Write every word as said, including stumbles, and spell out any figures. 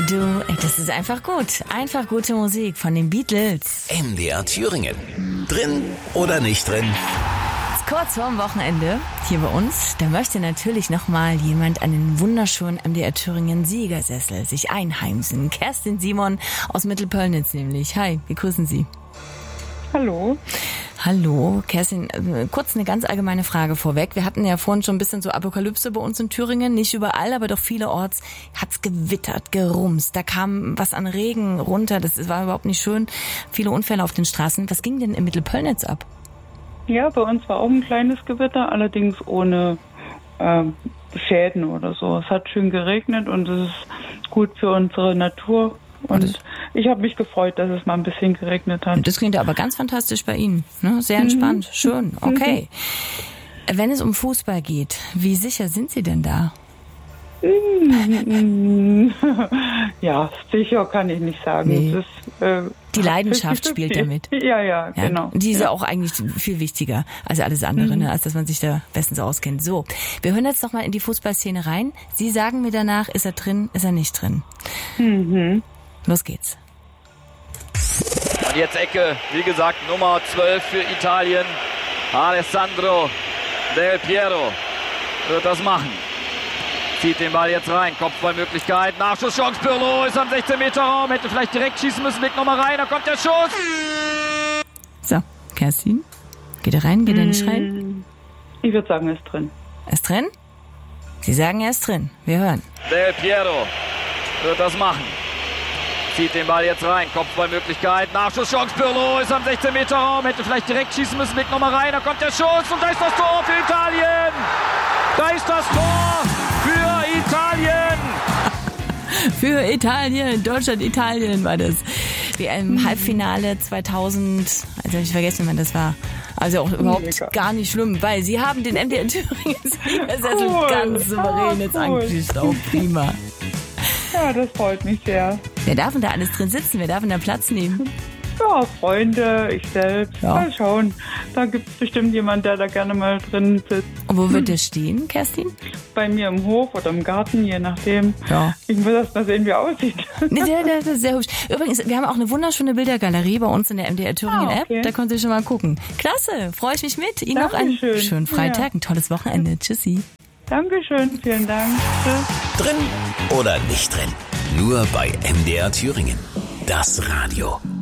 Du, das ist einfach gut. Einfach gute Musik von den Beatles. M D R Thüringen. Drin oder nicht drin? Kurz vorm Wochenende hier bei uns, da möchte natürlich nochmal jemand an den wunderschönen M D R Thüringen Siegersessel sich einheimsen. Kerstin Simon aus Mittelpöllnitz nämlich. Hi, wir grüßen Sie. Hallo. Hallo, Kerstin, kurz eine ganz allgemeine Frage vorweg. Wir hatten ja vorhin schon ein bisschen so Apokalypse bei uns in Thüringen. Nicht überall, aber doch vielerorts hat's gewittert, gerumst. Da kam was an Regen runter. Das war überhaupt nicht schön. Viele Unfälle auf den Straßen. Was ging denn in Mittelpöllnitz ab? Ja, bei uns war auch ein kleines Gewitter, allerdings ohne äh, Schäden oder so. Es hat schön geregnet und es ist gut für unsere Natur. Und, und ich habe mich gefreut, dass es mal ein bisschen geregnet hat. Das klingt aber ganz fantastisch bei Ihnen. Ne? Sehr entspannt. Mhm. Schön. Okay. Mhm. Wenn es um Fußball geht, wie sicher sind Sie denn da? Ja, sicher kann ich nicht sagen. Nee. Das ist, äh, die Leidenschaft spielt damit. Ja, ja, genau. Ja, die ist ja ja auch eigentlich viel wichtiger als alles andere, mhm. ne, als dass man sich da bestens auskennt. So, wir hören jetzt noch mal in die Fußballszene rein. Sie sagen mir danach, ist er drin, ist er nicht drin. Mhm. Los geht's. Und jetzt Ecke, wie gesagt, Nummer zwölf für Italien. Alessandro Del Piero wird das machen. Zieht den Ball jetzt rein, Kopfballmöglichkeit, Nachschusschance, Pirlo ist am sechzehn Meter Raum, hätte vielleicht direkt schießen müssen, Blick nochmal rein, da kommt der Schuss. So, Kerstin, geht er rein, geht er nicht rein? Ich würde sagen, er ist drin. Er ist drin? Sie sagen, er ist drin, wir hören. Del Piero wird das machen. Zieht den Ball jetzt rein, Kopfballmöglichkeit, Nachschusschance, Pirlo ist am sechzehn Meter Raum, hätte vielleicht direkt schießen müssen, Blick nochmal rein, da kommt der Schuss und da ist das Tor für Italien. Da ist das Tor für Italien. Für Italien, Deutschland, Italien war das. Wie im Halbfinale zweitausend, also habe ich vergessen, wann das war. Also auch überhaupt Mega. Gar nicht schlimm, weil sie haben den M D R Thüringen Siegersessel cool. ganz souverän jetzt cool. angeschickt. Auch prima. Ja, das freut mich sehr. Wer darf denn da alles drin sitzen? Wer darf denn da Platz nehmen? Ja, Freunde, ich selbst. Ja. Mal schauen. Da gibt es bestimmt jemanden, der da gerne mal drin sitzt. Und wo wird der stehen, Kerstin? Bei mir im Hof oder im Garten, je nachdem. Ja. Ich muss erst mal sehen, wie er aussieht. Nee, der, der, der ist sehr hübsch. Übrigens, wir haben auch eine wunderschöne Bildergalerie bei uns in der M D R Thüringen ah, okay. App. Da könnt ihr schon mal gucken. Klasse, freue ich mich mit. Ihnen Dankeschön. Noch einen schönen Freitag, ja. ein tolles Wochenende. Tschüssi. Dankeschön, vielen Dank. Tschüss. Drin oder nicht drin? Nur bei M D R Thüringen. Das Radio.